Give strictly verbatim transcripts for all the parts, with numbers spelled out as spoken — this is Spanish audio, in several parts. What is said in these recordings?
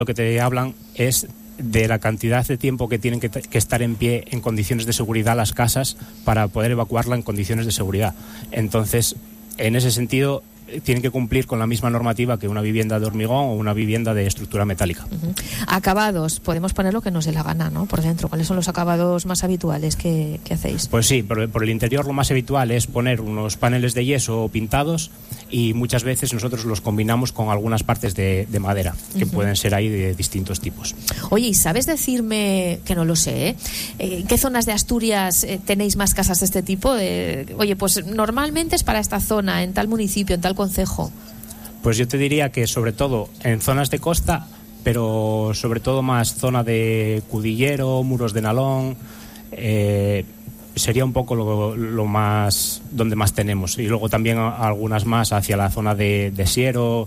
Lo que te hablan es de la cantidad de tiempo que tienen que, t- que estar en pie en condiciones de seguridad las casas para poder evacuarla en condiciones de seguridad. Entonces, en ese sentido, tienen que cumplir con la misma normativa que una vivienda de hormigón o una vivienda de estructura metálica. Uh-huh. Acabados, podemos poner lo que nos dé la gana, ¿no? Por dentro, ¿cuáles son los acabados más habituales que, que hacéis? Pues sí, por, por el interior lo más habitual es poner unos paneles de yeso pintados y muchas veces nosotros los combinamos con algunas partes de, de madera, que uh-huh. pueden ser ahí de distintos tipos. Oye, ¿y sabes decirme, que no lo sé, ¿eh? ¿En qué zonas de Asturias eh, tenéis más casas de este tipo? Eh, oye, pues normalmente es para esta zona, en tal municipio, en tal concejo. Pues yo te diría que sobre todo en zonas de costa, pero sobre todo más zona de Cudillero, Muros de Nalón, eh, sería un poco lo, lo más donde más tenemos, y luego también algunas más hacia la zona de, de Siero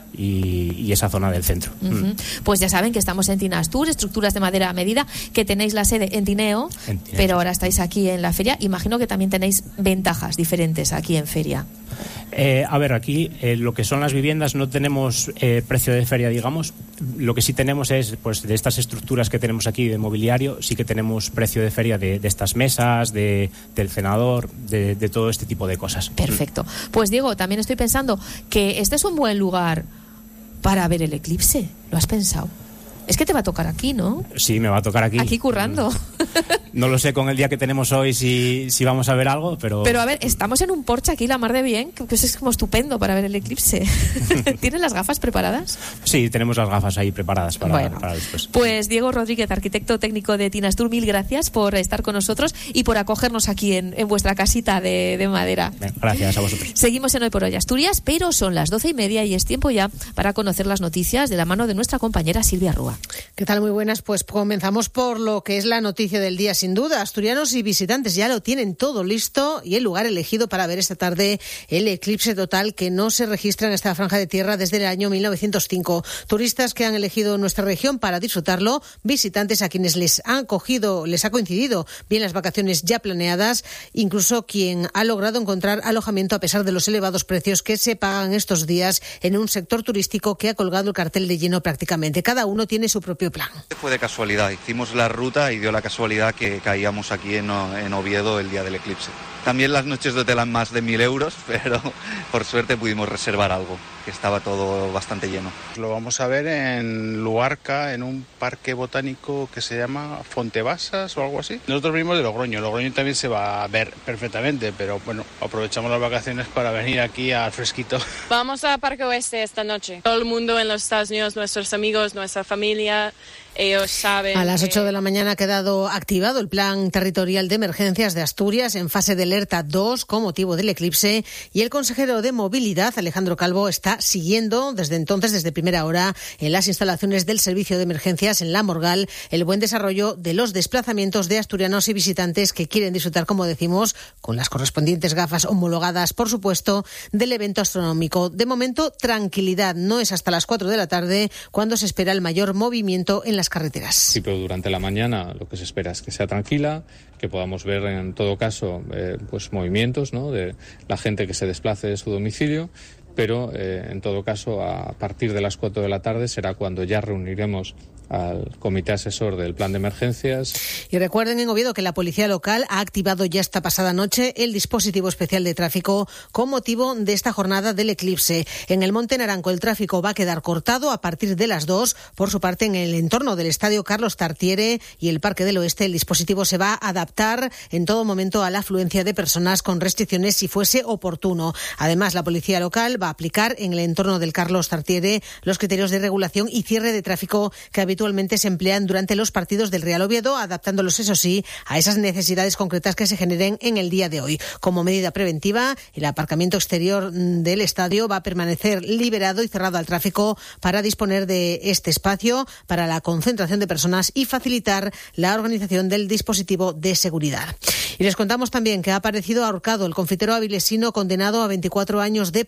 y, y esa zona del centro. Uh-huh. Mm. Pues ya saben que estamos en Tinastur, estructuras de madera a medida, que tenéis la sede en Tineo, en Tineo, pero ahora estáis aquí en la feria. Imagino que también tenéis ventajas diferentes aquí en feria. Eh, a ver, aquí eh, lo que son las viviendas no tenemos eh, precio de feria, digamos. Lo que sí tenemos es, pues, de estas estructuras que tenemos aquí de mobiliario, sí que tenemos precio de feria de, de estas mesas, de, del cenador, de, de todo este tipo de cosas. Perfecto. Pues Diego, también estoy pensando que este es un buen lugar para ver el eclipse. ¿Lo has pensado? Es que te va a tocar aquí, ¿no? Sí, me va a tocar aquí. Aquí currando. No lo sé con el día que tenemos hoy si, si vamos a ver algo, pero... Pero a ver, estamos en un porche aquí, la mar de bien, que es como estupendo para ver el eclipse. ¿Tienes las gafas preparadas? Sí, tenemos las gafas ahí preparadas para, bueno, para después. Pues Diego Rodríguez, arquitecto técnico de Tinastur, mil gracias por estar con nosotros y por acogernos aquí en, en vuestra casita de, de madera. Bien, gracias a vosotros. Seguimos en Hoy por Hoy Asturias, pero son las doce y media y es tiempo ya para conocer las noticias de la mano de nuestra compañera Silvia Rúa. ¿Qué tal? Muy buenas. Pues comenzamos por lo que es la noticia del día, sin duda. Asturianos y visitantes ya lo tienen todo listo y el lugar elegido para ver esta tarde el eclipse total que no se registra en esta franja de tierra desde el año mil novecientos cinco. Turistas que han elegido nuestra región para disfrutarlo, visitantes a quienes les han cogido, les ha coincidido bien las vacaciones ya planeadas, incluso quien ha logrado encontrar alojamiento a pesar de los elevados precios que se pagan estos días en un sector turístico que ha colgado el cartel de lleno prácticamente. Cada uno tiene su propio plan. Fue de casualidad, hicimos la ruta y dio la casualidad que caíamos aquí en, en Oviedo el día del eclipse. También las noches de hotel eran más de mil euros, pero por suerte pudimos reservar algo, que estaba todo bastante lleno. Lo vamos a ver en Luarca, en un parque botánico que se llama Fontebasas o algo así. Nosotros venimos de Logroño, Logroño también se va a ver perfectamente, pero bueno, aprovechamos las vacaciones para venir aquí al fresquito. Vamos a Parque Oeste esta noche. Todo el mundo en los Estados Unidos, nuestros amigos, nuestra familia, ellos saben. A las que... ocho de la mañana ha quedado activado el Plan Territorial de Emergencias de Asturias en fase de alerta dos con motivo del eclipse y el consejero de Movilidad, Alejandro Calvo, está siguiendo desde entonces, desde primera hora, en las instalaciones del Servicio de Emergencias en La Morgal, el buen desarrollo de los desplazamientos de asturianos y visitantes que quieren disfrutar, como decimos, con las correspondientes gafas homologadas, por supuesto, del evento astronómico. De momento, tranquilidad. No es hasta las cuatro de la tarde cuando se espera el mayor movimiento en las carreteras. Sí, pero durante la mañana lo que se espera es que sea tranquila, que podamos ver en todo caso eh, pues movimientos, ¿no?, de la gente que se desplace de su domicilio, pero eh, en todo caso a partir de las cuatro de la tarde será cuando ya reuniremos al comité asesor del plan de emergencias. Y recuerden en Oviedo que la policía local ha activado ya esta pasada noche el dispositivo especial de tráfico con motivo de esta jornada del eclipse. En el Monte Naranco el tráfico va a quedar cortado a partir de las dos. Por su parte, en el entorno del Estadio Carlos Tartiere y el Parque del Oeste, el dispositivo se va a adaptar en todo momento a la afluencia de personas con restricciones si fuese oportuno. Además, la policía local va a aplicar en el entorno del Carlos Tartiere los criterios de regulación y cierre de tráfico que habitualmente Habitualmente se emplean durante los partidos del Real Oviedo, adaptándolos, eso sí, a esas necesidades concretas que se generen en el día de hoy. Como medida preventiva, el aparcamiento exterior del estadio va a permanecer liberado y cerrado al tráfico para disponer de este espacio para la concentración de personas y facilitar la organización del dispositivo de seguridad. Y les contamos también que ha aparecido ahorcado el confitero avilesino condenado a veinticuatro años de prisión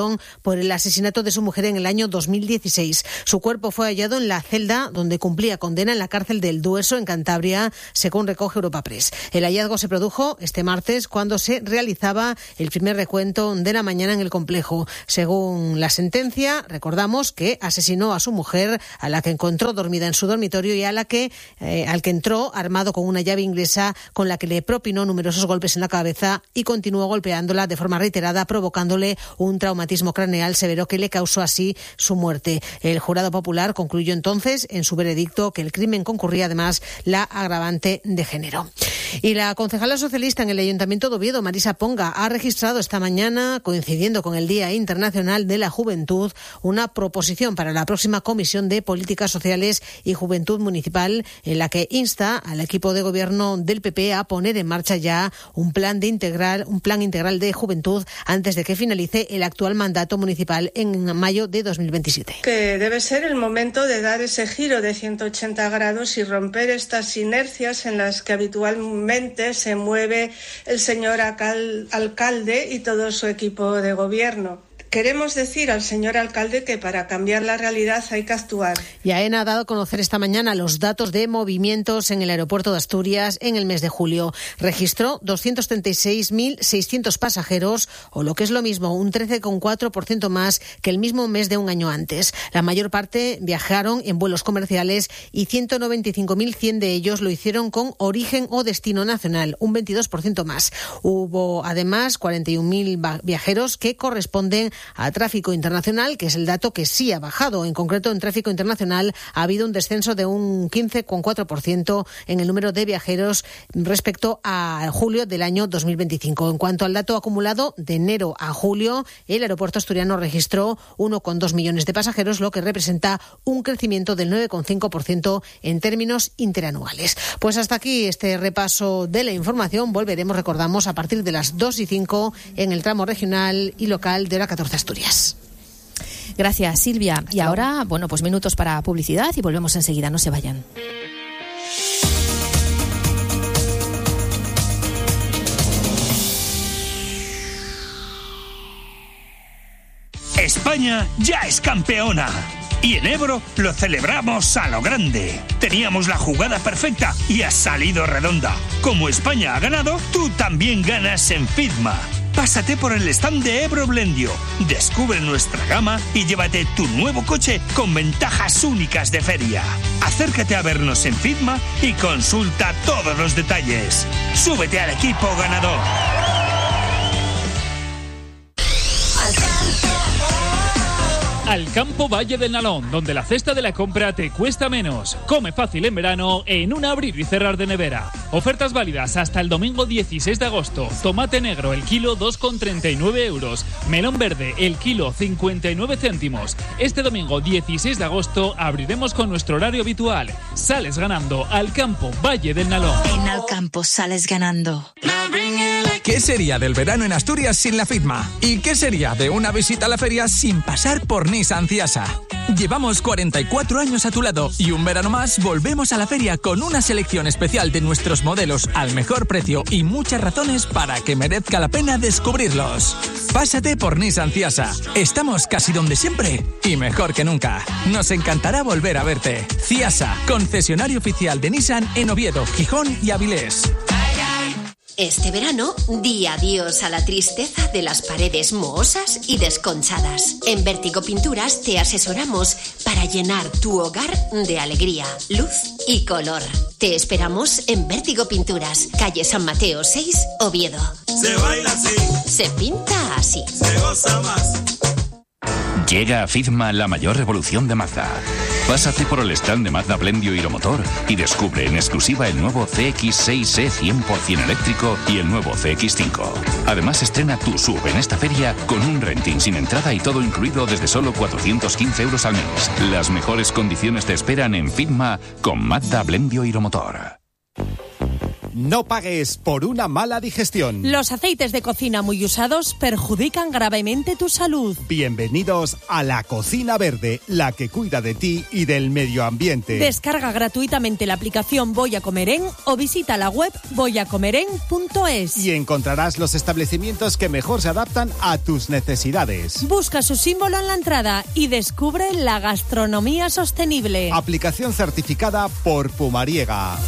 prisión por el asesinato de su mujer en el año dos mil dieciséis. Su cuerpo fue hallado en la celda donde cumplía condena en la cárcel del Dueso, en Cantabria, según recoge Europa Press. El hallazgo se produjo este martes cuando se realizaba el primer recuento de la mañana en el complejo. Según la sentencia, recordamos que asesinó a su mujer, a la que encontró dormida en su dormitorio y a la que, eh, al que entró armado con una llave inglesa con la que le propinó numerosos golpes en la cabeza y continuó golpeándola de forma reiterada, provocándole un traumatismo craneal severo que le causó así su muerte. El jurado popular concluyó entonces en su veredicto que el crimen concurría además la agravante de género. Y la concejala socialista en el Ayuntamiento de Oviedo, Marisa Ponga, ha registrado esta mañana, coincidiendo con el Día Internacional de la Juventud, una proposición para la próxima Comisión de Políticas Sociales y Juventud Municipal, en la que insta al equipo de gobierno del P P a poner en marcha ya un plan de integral, un plan integral de juventud antes de que finalice el actual mandato municipal en mayo de dos mil veintisiete. Que debe ser el momento de dar ese giro de ciento ochenta grados y romper estas inercias en las que habitualmente se mueve el señor alcal- alcalde y todo su equipo de gobierno. Queremos decir al señor alcalde que para cambiar la realidad hay que actuar. Y AENA ha dado a conocer esta mañana los datos de movimientos en el aeropuerto de Asturias en el mes de julio. Registró doscientos treinta y seis mil seiscientos pasajeros, o lo que es lo mismo, un trece coma cuatro por ciento más que el mismo mes de un año antes. La mayor parte viajaron en vuelos comerciales y ciento noventa y cinco mil cien de ellos lo hicieron con origen o destino nacional, un veintidós por ciento más. Hubo además cuarenta y un mil viajeros que corresponden a tráfico internacional, que es el dato que sí ha bajado. En concreto, en tráfico internacional ha habido un descenso de un quince coma cuatro por ciento en el número de viajeros respecto a julio del año dos mil veinticinco. En cuanto al dato acumulado de enero a julio, el aeropuerto asturiano registró uno coma dos millones de pasajeros, lo que representa un crecimiento del nueve coma cinco por ciento en términos interanuales. Pues hasta aquí este repaso de la información. Volveremos, recordamos, a partir de las dos y cinco en el tramo regional y local de la catorce Asturias. Gracias, Silvia. Y ahora, bueno, pues minutos para publicidad y volvemos enseguida. No se vayan. España ya es campeona. Y en Ebro lo celebramos a lo grande. Teníamos la jugada perfecta y ha salido redonda. Como España ha ganado, tú también ganas en Fitma. Pásate por el stand de Ebro Blendio, descubre nuestra gama y llévate tu nuevo coche con ventajas únicas de feria. Acércate a vernos en Fitma y consulta todos los detalles. Súbete al equipo ganador. Al campo Valle del Nalón, donde la cesta de la compra te cuesta menos. Come fácil en verano en un abrir y cerrar de nevera. Ofertas válidas hasta el domingo dieciséis de agosto. Tomate negro el kilo dos coma treinta y nueve euros. Melón verde el kilo cincuenta y nueve céntimos. Este domingo dieciséis de agosto abriremos con nuestro horario habitual. Sales ganando al campo Valle del Nalón. En Al Campo sales ganando. ¿Qué sería del verano en Asturias sin la Fitma? ¿Y qué sería de una visita a la feria sin pasar por Nissan Ciasa? Llevamos cuarenta y cuatro años a tu lado y un verano más volvemos a la feria con una selección especial de nuestros modelos al mejor precio y muchas razones para que merezca la pena descubrirlos. Pásate por Nissan Ciasa. Estamos casi donde siempre y mejor que nunca. Nos encantará volver a verte. Ciasa, concesionario oficial de Nissan en Oviedo, Gijón y Avilés. Este verano, di adiós a la tristeza de las paredes mohosas y desconchadas. En Vértigo Pinturas te asesoramos para llenar tu hogar de alegría, luz y color. Te esperamos en Vértigo Pinturas, calle San Mateo seis, Oviedo. Se baila así. Se pinta así. Se goza más. Llega a Fitma la mayor revolución de Mazda. Pásate por el stand de Mazda Blendio Hiromotor y descubre en exclusiva el nuevo C X seis E cien por ciento eléctrico y el nuevo C X cinco. Además estrena tu S U V en esta feria con un renting sin entrada y todo incluido desde solo cuatrocientos quince euros al mes. Las mejores condiciones te esperan en Fitma con Mazda Blendio Hiromotor. No pagues por una mala digestión. Los aceites de cocina muy usados perjudican gravemente tu salud. Bienvenidos a la Cocina Verde, la que cuida de ti y del medio ambiente. Descarga gratuitamente la aplicación Voy a Comer En o visita la web voy a comer en punto es. Y encontrarás los establecimientos que mejor se adaptan a tus necesidades. Busca su símbolo en la entrada y descubre la gastronomía sostenible. Aplicación certificada por Pumariega.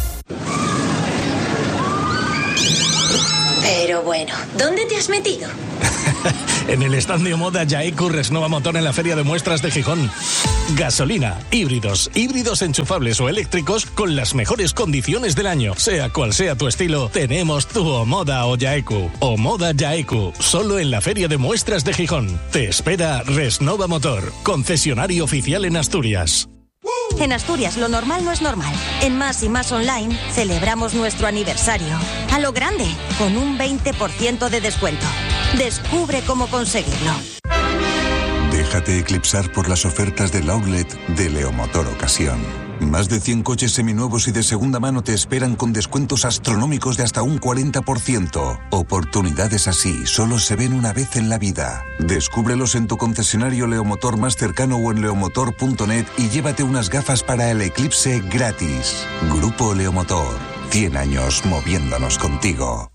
Pero bueno, ¿dónde te has metido? En el stand de Omoda Yaeku Resnova Motor en la Feria de Muestras de Gijón. Gasolina, híbridos, híbridos enchufables o eléctricos con las mejores condiciones del año. Sea cual sea tu estilo, tenemos tu Omoda o Yaeku. Omoda Yaeku, solo en la Feria de Muestras de Gijón. Te espera Resnova Motor, concesionario oficial en Asturias. En Asturias lo normal no es normal. En Más y Más Online celebramos nuestro aniversario. A lo grande, con un veinte por ciento de descuento. Descubre cómo conseguirlo. Déjate eclipsar por las ofertas del outlet de Leomotor Ocasión. Más de cien coches seminuevos y de segunda mano te esperan con descuentos astronómicos de hasta un cuarenta por ciento. Oportunidades así solo se ven una vez en la vida. Descúbrelos en tu concesionario Leomotor más cercano o en leomotor punto net y llévate unas gafas para el eclipse gratis. Grupo Leomotor. cien años moviéndonos contigo.